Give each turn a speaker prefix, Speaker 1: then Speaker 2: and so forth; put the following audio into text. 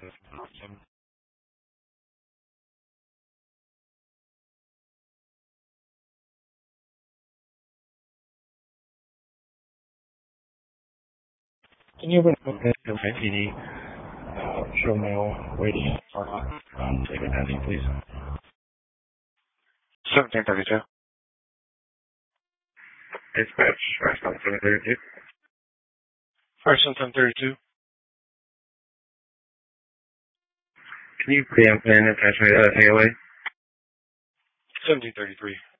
Speaker 1: Can you open up the PD show mail waiting or take it pending, please? 1732. Dispatch, first on 732. First on 732. Can you preempt and attach my AOA? 1733.